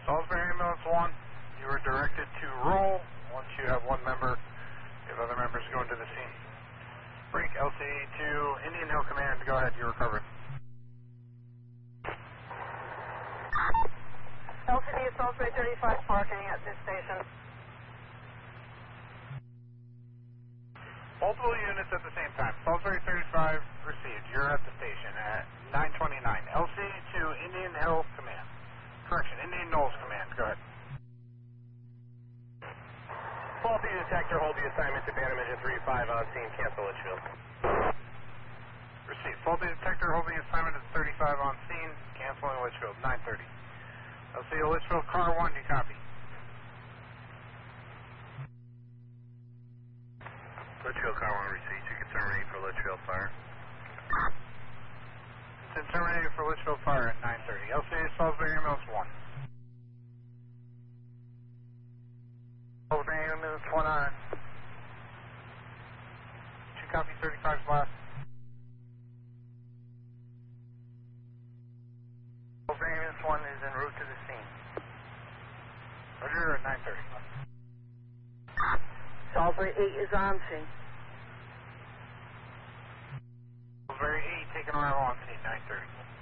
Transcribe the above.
Salisbury Ambulance 1, you are directed to roll. Once you have one member, you have other members going to the scene. Break LCA to Indian Hill Command. Go ahead, you're recovered. LCD Salisbury 35 parking at this station. Multiple units at the same time. Salisbury 35 received. You're at the station at 929. LCA to Indian Hill Command. Correction, Indian Knolls Command. Go ahead. Faulty detector, hold the assignment to Bantam Engine 35 on scene, cancel Litchfield. Received. Faulty detector, hold the assignment at 35 on scene, canceling Litchfield, 930. LCA Litchfield, car 1, do you copy? Litchfield car 1 received, you can terminate for Litchfield fire. It's in terminated for Litchfield fire at 930. LCA Salisbury Ambulance 1. Salisbury Ambulance 1 on. 2 copy 35's last. Salisbury Ambulance 1 is en route to the scene. Roger at 930. Salisbury 8 is on scene. Salisbury 8 taking arrival on scene, 930.